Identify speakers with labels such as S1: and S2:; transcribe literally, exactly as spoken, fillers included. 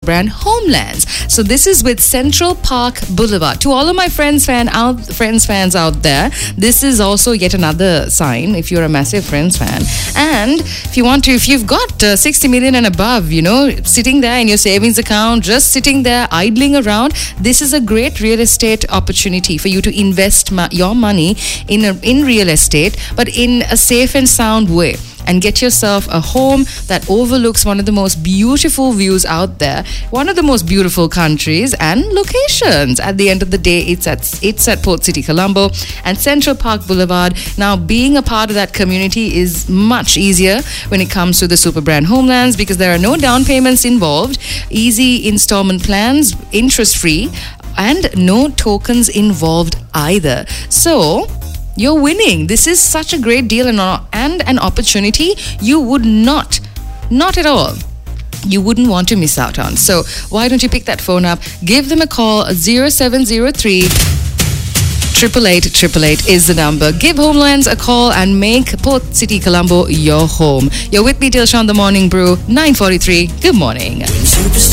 S1: brand Homelands. So this is with Central Park Boulevard. To all of my friends fan out friends fans out there, this is also yet another sign if you're a massive Friends fan. And if you want to, if you've got uh, sixty million and above, you know, sitting there in your savings account, just sitting there idling around, this is a great real estate opportunity for you to invest ma- your money in a, in real estate, but in a safe and sound way, and get yourself a home that overlooks one of the most beautiful views out there, one of the most beautiful countries and locations. At the end of the day, it's at it's at Port City, Colombo and Central Park Boulevard. Now, being a part of that community is much easier when it comes to the super brand Homelands, because there are no down payments involved, easy installment plans, interest-free, and no tokens involved either. So you're winning. This is such a great deal and, and an opportunity you would not, not at all, you wouldn't want to miss out on. So why don't you pick that phone up? Give them a call. zero seven zero three eight eight eight, eight eight eight is the number. Give Homelands a call and make Port City, Colombo your home. You're with me till Sean the Morning Brew, nine forty-three. Good morning.